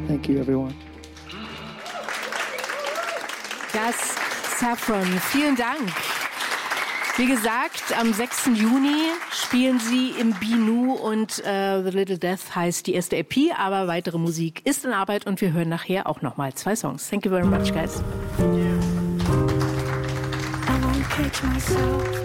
Thank you, everyone. Das Saffron, vielen Dank. Wie gesagt, am 6. Juni spielen sie im Binu und The Little Death heißt die erste EP, aber weitere Musik ist in Arbeit und wir hören nachher auch nochmal 2 Songs. Thank you very much, guys. I won't catch myself.